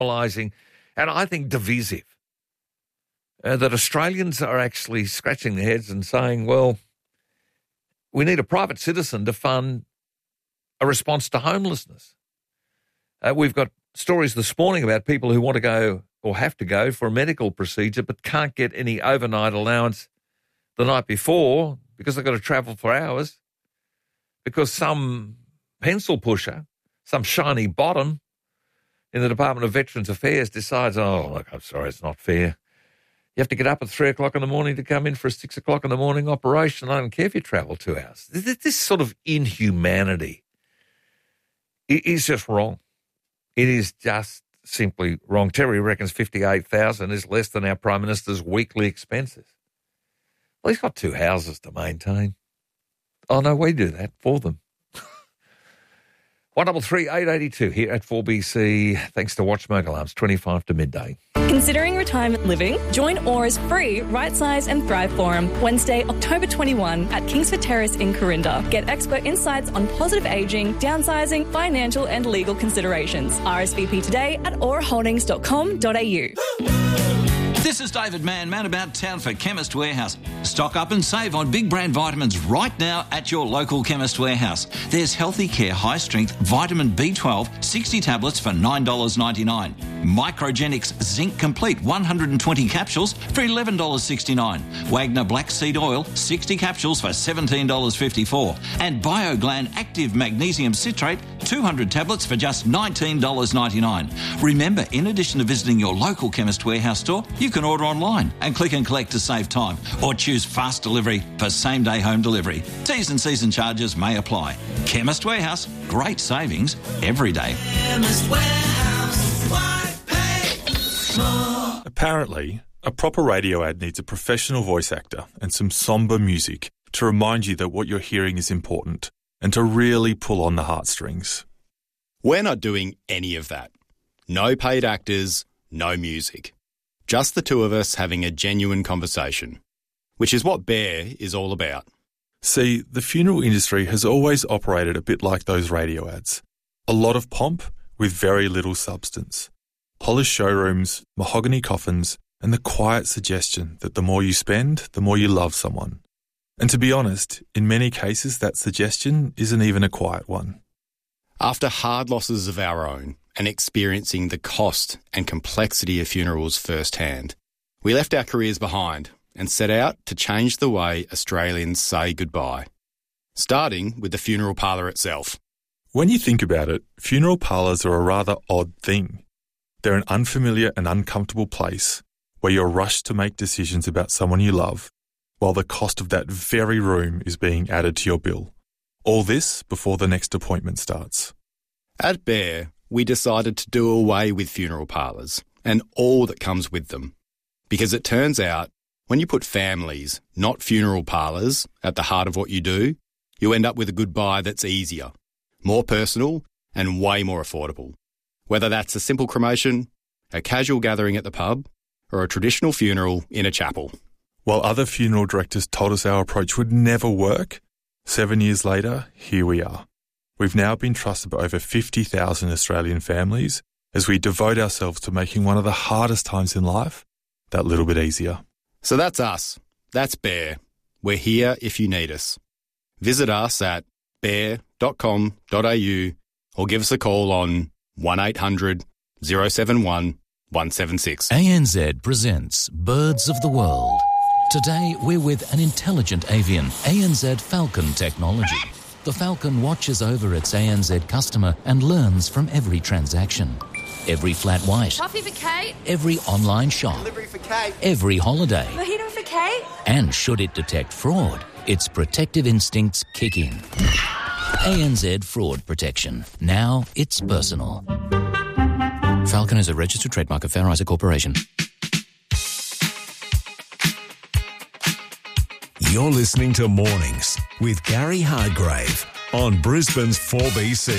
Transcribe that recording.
demoralising, and I think divisive. That Australians are actually scratching their heads and saying, well, we need a private citizen to fund a response to homelessness. We've got stories this morning about people who want to go or have to go for a medical procedure but can't get any overnight allowance the night before because they've got to travel for hours because some pencil pusher, some shiny bottom in the Department of Veterans Affairs decides, oh, look, I'm sorry, it's not fair. You have to get up at 3 o'clock in the morning to come in for a 6 o'clock in the morning operation. I don't care if you travel 2 hours. This sort of inhumanity is just wrong. It is just simply wrong. Terry reckons 58,000 is less than our Prime Minister's weekly expenses. Well, he's got 2 houses to maintain. Oh, no, we do that for them. 133 882 here at 4BC. Thanks to Watch Smoke Alarms, 25 to midday. Considering retirement living? Join Aura's free Right Size and Thrive Forum, Wednesday, October 21 at Kingsford Terrace in Corinda. Get expert insights on positive ageing, downsizing, financial and legal considerations. RSVP today at auraholdings.com.au. This is David Mann about town for Chemist Warehouse. Stock up and save on big brand vitamins right now at your local Chemist Warehouse. There's Healthy Care High Strength Vitamin B12 60 tablets for $9.99. Microgenics Zinc Complete 120 capsules for $11.69. Wagner Black Seed Oil 60 capsules for $17.54. And BioGlan Active Magnesium Citrate 200 tablets for just $19.99. Remember, in addition to visiting your local Chemist Warehouse store, you can order online and click and collect to save time, or choose fast delivery for same-day home delivery. T's and C's and charges may apply. Chemist Warehouse, great savings every day. Chemist Warehouse, why pay more? Apparently, a proper radio ad needs a professional voice actor and some somber music to remind you that what you're hearing is important and to really pull on the heartstrings. We're not doing any of that. No paid actors, no music. Just the two of us having a genuine conversation, which is what Bear is all about. See, the funeral industry has always operated a bit like those radio ads. A lot of pomp with very little substance. Polished showrooms, mahogany coffins, and the quiet suggestion that the more you spend, the more you love someone. And to be honest, in many cases that suggestion isn't even a quiet one. After hard losses of our own and experiencing the cost and complexity of funerals firsthand, we left our careers behind and set out to change the way Australians say goodbye, starting with the funeral parlour itself. When you think about it, funeral parlours are a rather odd thing. They're an unfamiliar and uncomfortable place where you're rushed to make decisions about someone you love, while the cost of that very room is being added to your bill. All this before the next appointment starts. At Bear, we decided to do away with funeral parlours and all that comes with them. Because it turns out, when you put families, not funeral parlours, at the heart of what you do, you end up with a goodbye that's easier, more personal and way more affordable. Whether that's a simple cremation, a casual gathering at the pub, or a traditional funeral in a chapel. While other funeral directors told us our approach would never work, 7 years later, here we are. We've now been trusted by over 50,000 Australian families as we devote ourselves to making one of the hardest times in life that little bit easier. So that's us. That's Bear. We're here if you need us. Visit us at bear.com.au or give us a call on 1800 071 176. ANZ presents Birds of the World. Today, we're with an intelligent avian, ANZ Falcon Technology. The Falcon watches over its ANZ customer and learns from every transaction. Every flat white. Coffee for Kate. Every online shop. Delivery for Kate. Every holiday. Mojito for Kate. And should it detect fraud, its protective instincts kick in. ANZ Fraud Protection. Now it's personal. Falcon is a registered trademark of Fair Isaac Corporation. You're listening to Mornings with Gary Hargrave on Brisbane's 4BC.